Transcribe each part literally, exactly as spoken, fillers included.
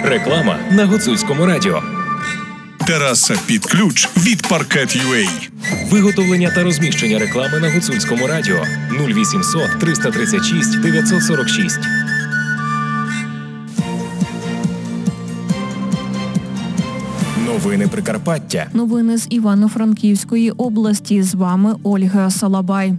Реклама на Гуцульському радіо. Тераса під ключ від Паркет.ua. Виготовлення та розміщення реклами на Гуцульському радіо. нуль вісімсот триста тридцять шість дев'ятсот сорок шість. Новини Прикарпаття. Новини з Івано-Франківської області. З вами Ольга Салабай.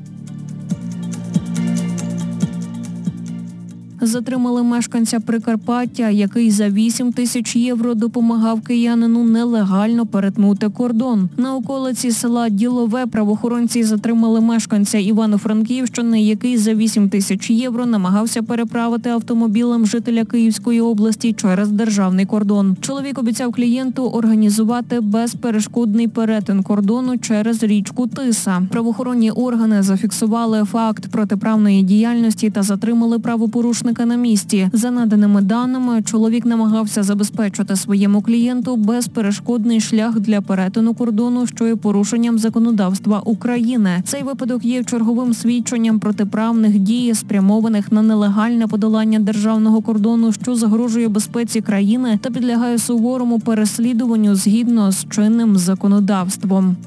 Затримали мешканця Прикарпаття, який за вісім тисяч євро допомагав киянину нелегально перетнути кордон. На околиці села Ділове правоохоронці затримали мешканця Івано-Франківщини, який за вісім тисяч євро намагався переправити автомобілем жителя Київської області через державний кордон. Чоловік обіцяв клієнту організувати безперешкодний перетин кордону через річку Тиса. Правоохоронні органи зафіксували факт протиправної діяльності та затримали правопорушника на місці. За наданими даними, чоловік намагався забезпечити своєму клієнту безперешкодний шлях для перетину кордону, що є порушенням законодавства України. Цей випадок є черговим свідченням протиправних дій, спрямованих на нелегальне подолання державного кордону, що загрожує безпеці країни та підлягає суворому переслідуванню згідно з чинним законодавством.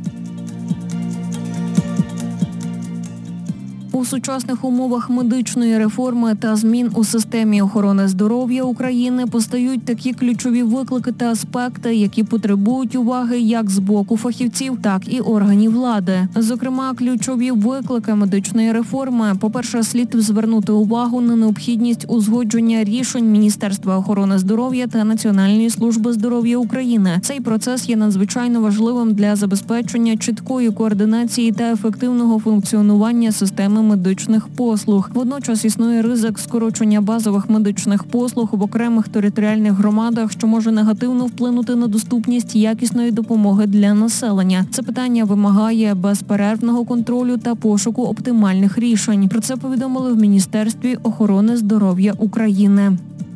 У сучасних умовах медичної реформи та змін у системі охорони здоров'я України постають такі ключові виклики та аспекти, які потребують уваги як з боку фахівців, так і органів влади. Зокрема, ключові виклики медичної реформи. По-перше, слід звернути увагу на необхідність узгодження рішень Міністерства охорони здоров'я та Національної служби здоров'я України. Цей процес є надзвичайно важливим для забезпечення чіткої координації та ефективного функціонування системи медичних послуг. Водночас існує ризик скорочення базових медичних послуг в окремих територіальних громадах, що може негативно вплинути на доступність якісної допомоги для населення. Це питання вимагає безперервного контролю та пошуку оптимальних рішень. Про це повідомили в Міністерстві охорони здоров'я України.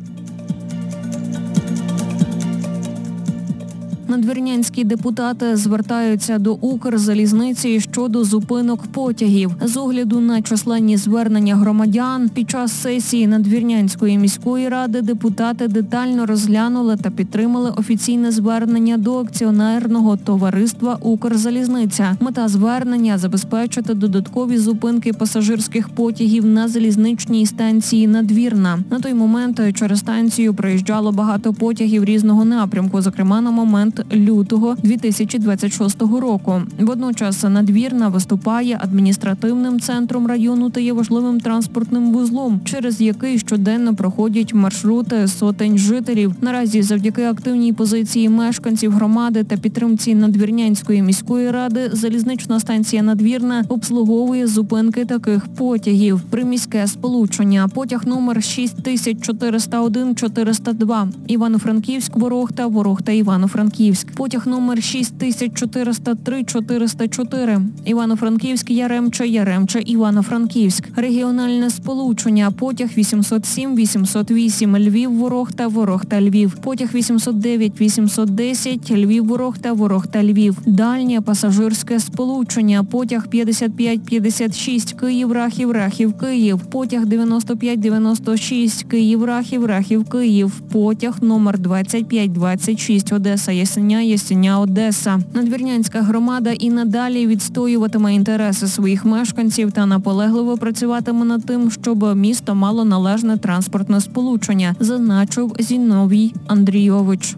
Надвірнянські депутати звертаються до Укрзалізниці щодо зупинок потягів. З огляду на численні звернення громадян, під час сесії Надвірнянської міської ради депутати детально розглянули та підтримали офіційне звернення до акціонерного товариства «Укрзалізниця». Мета звернення – забезпечити додаткові зупинки пасажирських потягів на залізничній станції Надвірна. На той момент через станцію проїжджало багато потягів різного напрямку, зокрема на момент лютого дві тисячі двадцять шостого року. Водночас Надвірна виступає адміністративним центром району та є важливим транспортним вузлом, через який щоденно проходять маршрути сотень жителів. Наразі завдяки активній позиції мешканців громади та підтримці Надвірнянської міської ради залізнична станція Надвірна обслуговує зупинки таких потягів. Приміське сполучення. Потяг номер шість тисяч чотириста один чотириста два. Івано-Франківськ-Ворохта, Ворохта-Івано-Франківськ. Потяг номер шість тисяч чотириста три чотириста чотири. Івано-Франківськ, Яремче, Яремче, Івано-Франківськ. Регіональне сполучення. Потяг вісімсот сім вісімсот вісім. Львів-Ворохта, Ворохта-Львів. Потяг вісімсот дев'ять вісімсот десять. Львів-Ворохта, Ворохта-Львів. Дальнє пасажирське сполучення. Потяг п'ятдесят п'ять п'ятдесят шість. Київ-Рахів, Рахів-Київ. Потяг дев'яносто п'ять дев'яносто шість. Київ-Рахів, Рахів-Київ. Потяг номер двадцять п'ять двадцять шість. Одеса, Ясеня, Ясеня, Одеса. Надвірнянська громада і надалі відстоюватиме інтереси своїх мешканців та наполегливо працюватиме над тим, щоб місто мало належне транспортне сполучення, зазначив Зіновій Андрійович.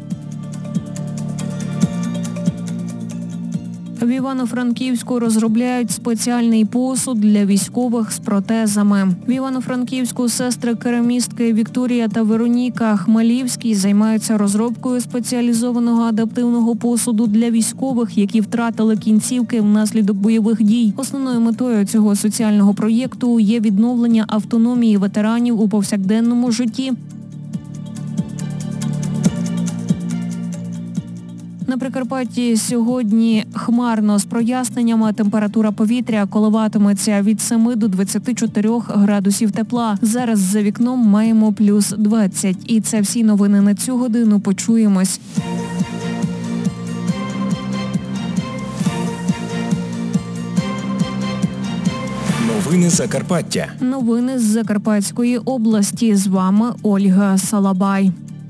В Івано-Франківську розробляють спеціальний посуд для військових з протезами. В Івано-Франківську сестри-керамістки Вікторія та Вероніка Хмелівські займаються розробкою спеціалізованого адаптивного посуду для військових, які втратили кінцівки внаслідок бойових дій. Основною метою цього соціального проєкту є відновлення автономії ветеранів у повсякденному житті. На Прикарпатті сьогодні хмарно з проясненнями. Температура повітря коливатиметься від семи до двадцяти чотирьох градусів тепла. Зараз за вікном маємо плюс двадцять. І це всі новини на цю годину. Почуємось. Новини Закарпаття. Новини з Закарпатської області. З вами Ольга Салабай.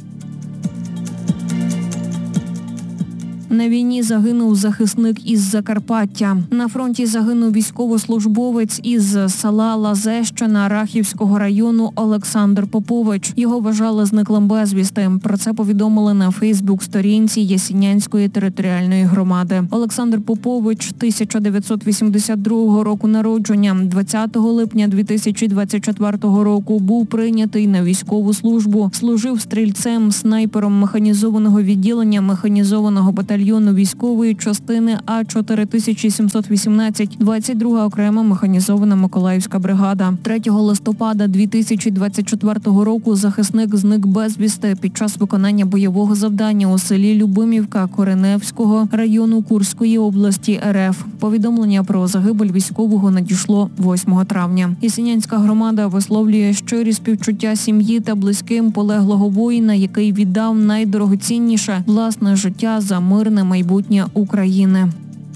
На війні загинув захисник із Закарпаття. На фронті загинув військовослужбовець із села Лазещина Рахівського району Олександр Попович. Його вважали зниклим безвісти. Про це повідомили на Фейсбук-сторінці Ясінянської територіальної громади. Олександр Попович тисяча дев'ятсот вісімдесят другого року народження. двадцятого липня дві тисячі двадцять четвертого року був прийнятий на військову службу. Служив стрільцем, снайпером механізованого відділення механізованого батальйону військової частини А чотири тисячі сімсот вісімнадцять, двадцять друга окрема механізована Миколаївська бригада. третього листопада дві тисячі двадцять четвертого року захисник зник безвісти під час виконання бойового завдання у селі Любимівка Кореневського району Курської області РФ. Повідомлення про загибель військового надійшло восьмого травня. Ясінянська громада висловлює щирі співчуття сім'ї та близьким полеглого воїна, який віддав найдорогоцінніше – власне життя за мирне майбутнє України.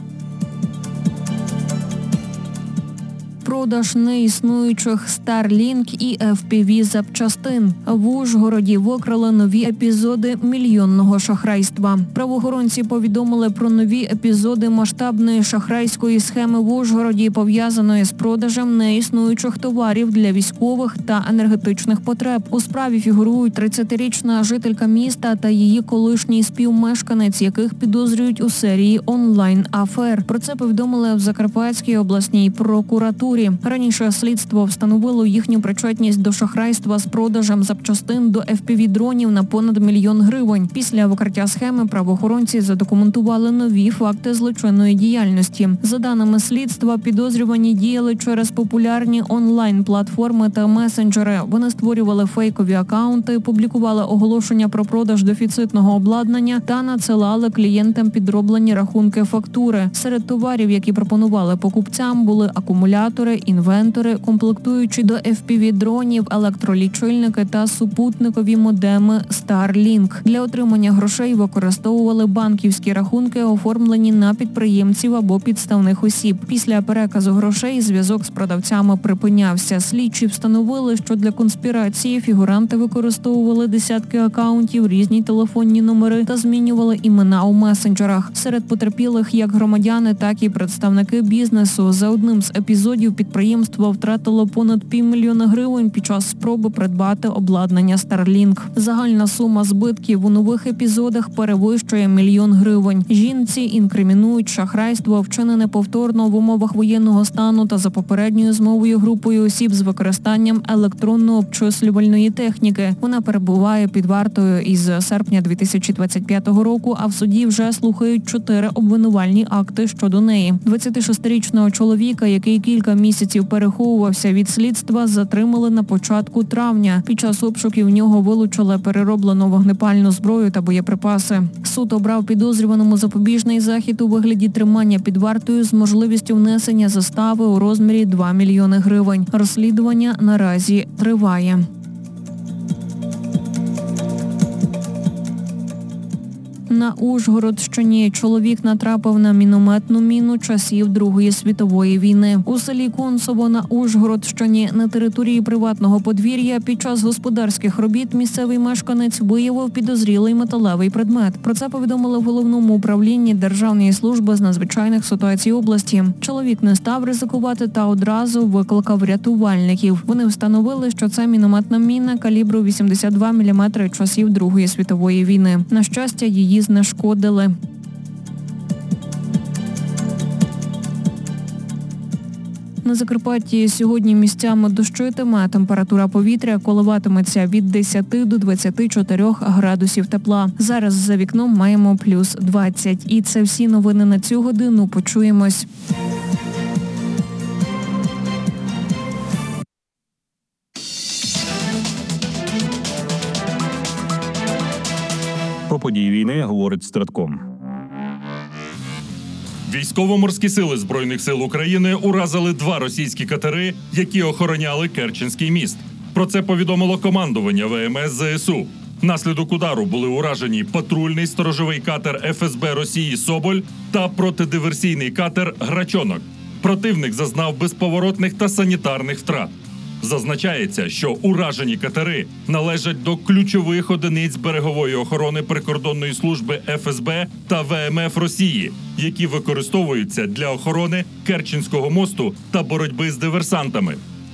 Продаж неіснуючих Starlink і еф пі ві-запчастин. В Ужгороді викрили нові епізоди мільйонного шахрайства. Правоохоронці повідомили про нові епізоди масштабної шахрайської схеми в Ужгороді, пов'язаної з продажем неіснуючих товарів для військових та енергетичних потреб. У справі фігурують тридцятирічна жителька міста та її колишній співмешканець, яких підозрюють у серії онлайн-афер. Про це повідомили в Закарпатській обласній прокуратурі. Раніше слідство встановило їхню причетність до шахрайства з продажем запчастин до еф пі ві-дронів на понад мільйон гривень. Після викриття схеми правоохоронці задокументували нові факти злочинної діяльності. За даними слідства, підозрювані діяли через популярні онлайн-платформи та месенджери. Вони створювали фейкові акаунти, публікували оголошення про продаж дефіцитного обладнання та надсилали клієнтам підроблені рахунки-фактури. Серед товарів, які пропонували покупцям, були акумулятори, інвентори, комплектуючі до еф пі ві-дронів, електролічильники та супутникові модеми Starlink. Для отримання грошей використовували банківські рахунки, оформлені на підприємців або підставних осіб. Після переказу грошей зв'язок з продавцями припинявся. Слідчі встановили, що для конспірації фігуранти використовували десятки акаунтів, різні телефонні номери та змінювали імена у месенджерах. Серед потерпілих як громадяни, так і представники бізнесу. За одним з епізодів підприємство втратило понад півмільйона гривень під час спроби придбати обладнання Starlink. Загальна сума збитків у нових епізодах перевищує мільйон гривень. Жінці інкримінують шахрайство, вчинене повторно в умовах воєнного стану та за попередньою змовою групою осіб з використанням електронно-обчислювальної техніки. Вона перебуває під вартою із серпня дві тисячі двадцять п'ятого року, а в суді вже слухають чотири обвинувальні акти щодо неї. двадцятишестирічного чоловіка, який кілька місяців переховувався від слідства, затримали на початку травня. Під час обшуків в нього вилучили перероблену вогнепальну зброю та боєприпаси. Суд обрав підозрюваному запобіжний захід у вигляді тримання під вартою з можливістю внесення застави у розмірі два мільйони гривень. Розслідування наразі триває. На Ужгородщині чоловік натрапив на мінометну міну часів Другої світової війни. У селі Концово на Ужгородщині на території приватного подвір'я під час господарських робіт місцевий мешканець виявив підозрілий металевий предмет. Про це повідомили в Головному управлінні Державної служби з надзвичайних ситуацій області. Чоловік не став ризикувати та одразу викликав рятувальників. Вони встановили, що це мінометна міна калібру вісімдесят два міліметри часів Другої світової війни. На щастя, її знешкодили. На Закарпатті сьогодні місцями дощитиме, температура повітря коливатиметься від десяти до двадцяти чотирьох градусів тепла. Зараз за вікном маємо плюс двадцять. І це всі новини на цю годину. Почуємось. Про події війни говорить Стратком. Військово-морські сили Збройних сил України уразили два російські катери, які охороняли Керченський міст. Про це повідомило командування ве ем ес зе ес у. Внаслідок удару були уражені патрульний сторожовий катер еф ес бе Росії «Соболь» та протидиверсійний катер «Грачонок». Противник зазнав безповоротних та санітарних втрат. Зазначається, що уражені катери належать до ключових одиниць берегової охорони прикордонної служби еф ес бе та ве ем еф Росії, які використовуються для охорони Керченського мосту та боротьби з диверсантами.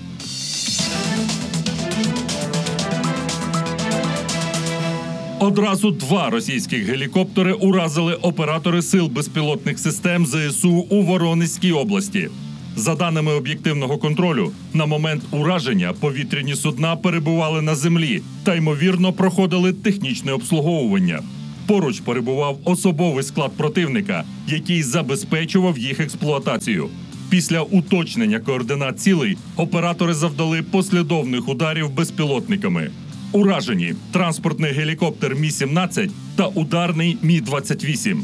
Одразу два російських гелікоптери уразили оператори сил безпілотних систем зе ес у у Воронезькій області. За даними об'єктивного контролю, на момент ураження повітряні судна перебували на землі та, ймовірно, проходили технічне обслуговування. Поруч перебував особовий склад противника, який забезпечував їх експлуатацію. Після уточнення координат цілей оператори завдали послідовних ударів безпілотниками. Уражені транспортний гелікоптер Мі сімнадцять та ударний Мі двадцять вісім.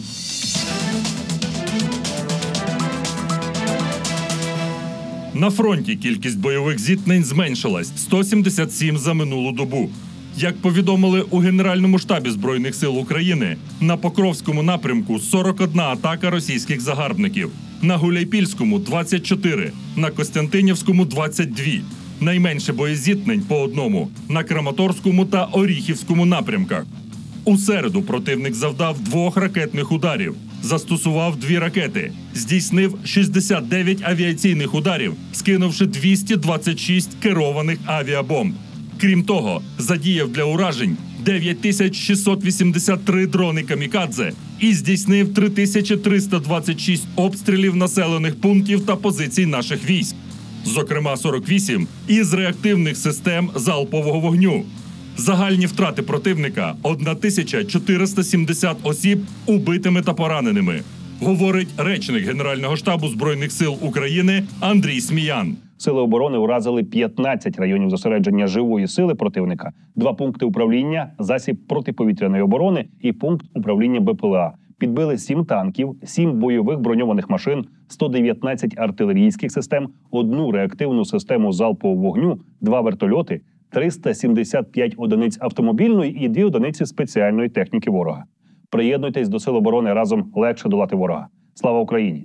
На фронті кількість бойових зіткнень зменшилась – сто сімдесят сім за минулу добу. Як повідомили у Генеральному штабі Збройних сил України, на Покровському напрямку сорок одна атака російських загарбників, на Гуляйпільському – двадцять чотири, на Костянтинівському – двадцять два. Найменше боєзіткнень по одному – на Краматорському та Оріхівському напрямках. У середу противник завдав двох ракетних ударів, застосував дві ракети, здійснив шістдесят дев'ять авіаційних ударів, скинувши двісті двадцять шість керованих авіабомб. Крім того, задіяв для уражень дев'ять тисяч шістсот вісімдесят три дрони камікадзе і здійснив три тисячі триста двадцять шість обстрілів населених пунктів та позицій наших військ. Зокрема, сорок вісім із реактивних систем залпового вогню. Загальні втрати противника – тисяча чотириста сімдесят осіб убитими та пораненими, говорить речник Генерального штабу Збройних сил України Андрій Сміян. Сили оборони уразили п'ятнадцять районів зосередження живої сили противника, два пункти управління, засіб протиповітряної оборони і пункт управління бе пе ел а. Підбили сім танків, сім бойових броньованих машин, сто дев'ятнадцять артилерійських систем, одну реактивну систему залпового вогню, два вертольоти, триста сімдесят п'ять одиниць автомобільної і дві одиниці спеціальної техніки ворога. Приєднуйтесь до Сил оборони, разом легше долати ворога. Слава Україні!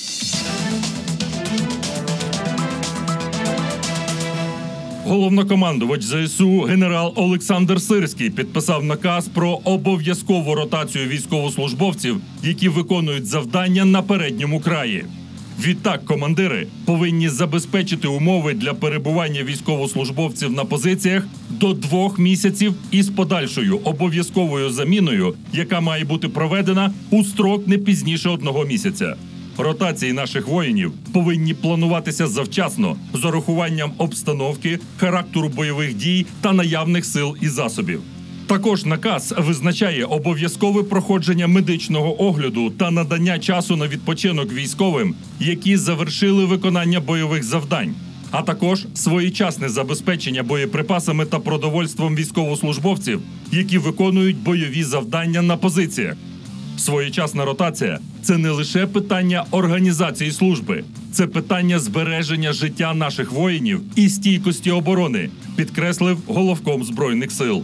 Головнокомандувач зе ес у генерал Олександр Сирський підписав наказ про обов'язкову ротацію військовослужбовців, які виконують завдання на передньому краї. Відтак командири повинні забезпечити умови для перебування військовослужбовців на позиціях до двох місяців із подальшою обов'язковою заміною, яка має бути проведена у строк не пізніше одного місяця. Ротації наших воїнів повинні плануватися завчасно, з урахуванням обстановки, характеру бойових дій та наявних сил і засобів. Також наказ визначає обов'язкове проходження медичного огляду та надання часу на відпочинок військовим, які завершили виконання бойових завдань, а також своєчасне забезпечення боєприпасами та продовольством військовослужбовців, які виконують бойові завдання на позиціях. Своєчасна ротація – це не лише питання організації служби, це питання збереження життя наших воїнів і стійкості оборони, підкреслив головком Збройних сил.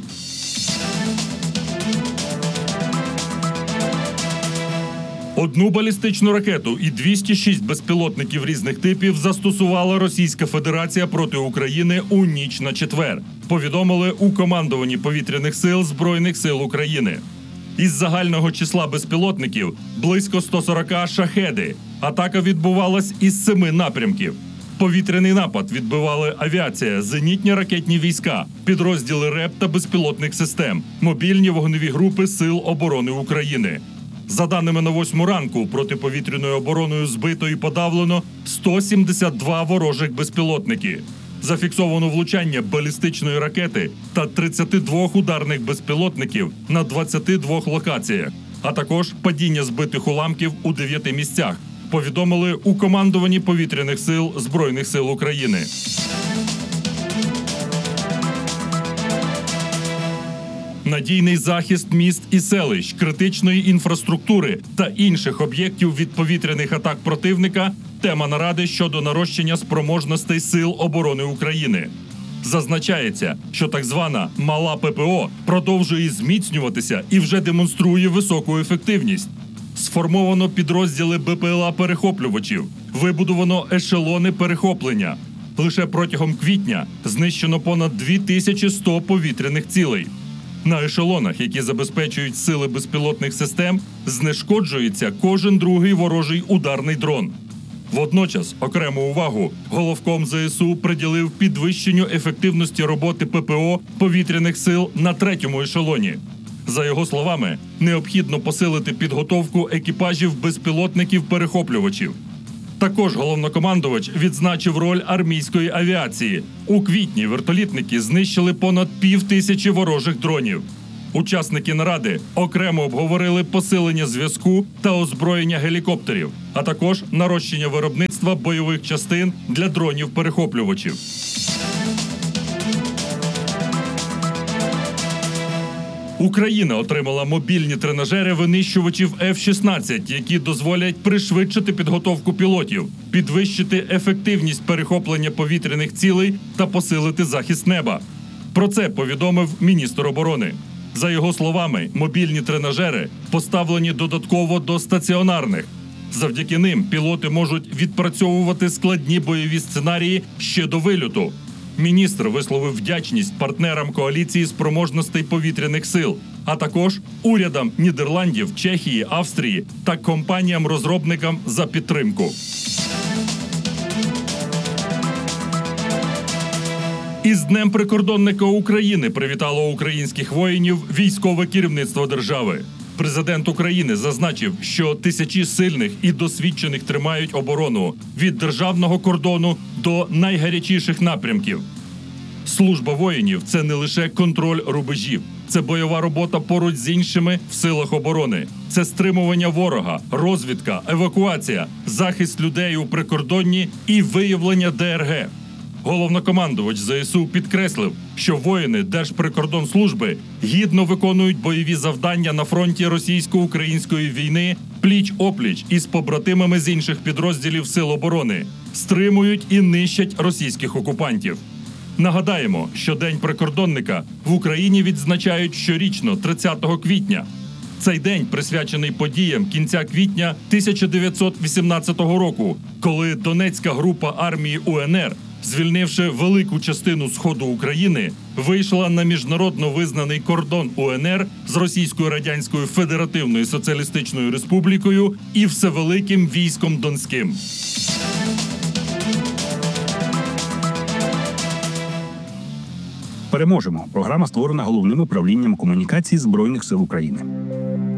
Одну балістичну ракету і двісті шість безпілотників різних типів застосувала Російська Федерація проти України у ніч на четвер, повідомили у командуванні повітряних сил Збройних сил України. Із загального числа безпілотників близько сто сорок шахеди. Атака відбувалась із семи напрямків. Повітряний напад відбивали авіація, зенітні ракетні війська, підрозділи РЕП та безпілотних систем, мобільні вогневі групи Сил оборони України. За даними на восьму ранку, протиповітряною обороною збито і подавлено сто сімдесят два ворожих безпілотники. Зафіксовано влучання балістичної ракети та тридцять два ударних безпілотників на двадцяти двох локаціях, а також падіння збитих уламків у дев'яти місцях, повідомили у командуванні повітряних сил Збройних сил України. Надійний захист міст і селищ, критичної інфраструктури та інших об'єктів від повітряних атак противника – тема наради щодо нарощення спроможностей Сил оборони України. Зазначається, що так звана «мала пе пе о» продовжує зміцнюватися і вже демонструє високу ефективність. Сформовано підрозділи бе пе ел а-перехоплювачів, Вибудовано ешелони перехоплення. Лише протягом квітня знищено понад дві тисячі сто повітряних цілей. На ешелонах, які забезпечують сили безпілотних систем, знешкоджується кожен другий ворожий ударний дрон. Водночас окрему увагу головком ЗСУ приділив підвищенню ефективності роботи ППО повітряних сил на третьому ешелоні. За його словами, необхідно посилити підготовку екіпажів безпілотників-перехоплювачів. Також головнокомандувач відзначив роль армійської авіації. У квітні вертолітники знищили понад пів тисячі ворожих дронів. Учасники наради окремо обговорили посилення зв'язку та озброєння гелікоптерів, а також нарощення виробництва бойових частин для дронів-перехоплювачів. Україна отримала мобільні тренажери винищувачів еф шістнадцять, які дозволять пришвидшити підготовку пілотів, підвищити ефективність перехоплення повітряних цілей та посилити захист неба. Про це повідомив міністр оборони. За його словами, мобільні тренажери поставлені додатково до стаціонарних. Завдяки ним пілоти можуть відпрацьовувати складні бойові сценарії ще до вильоту. Міністр висловив вдячність партнерам коаліції спроможностей повітряних сил, а також урядам Нідерландів, Чехії, Австрії та компаніям-розробникам за підтримку. Із Днем прикордонника України привітало українських воїнів військове керівництво держави. Президент України зазначив, що тисячі сильних і досвідчених тримають оборону від державного кордону до найгарячіших напрямків. Служба воїнів – це не лише контроль рубежів. Це бойова робота поруч з іншими в силах оборони. Це стримування ворога, розвідка, евакуація, захист людей у прикордонні і виявлення де ер ге. Головнокомандувач ЗСУ підкреслив, що воїни Держприкордонслужби гідно виконують бойові завдання на фронті російсько-української війни пліч-опліч із побратимами з інших підрозділів Сил оборони, стримують і нищать російських окупантів. Нагадаємо, що День прикордонника в Україні відзначають щорічно тридцятого квітня. Цей день присвячений подіям кінця квітня тисяча дев'ятсот вісімнадцятого року, коли Донецька група армії у ен ер, звільнивши велику частину сходу України, вийшла на міжнародно визнаний кордон у ен ер з Російською Радянською Федеративною Соціалістичною Республікою і Всевеликим військом Донським. Переможемо. Програма створена Головним управлінням комунікацій Збройних сил України.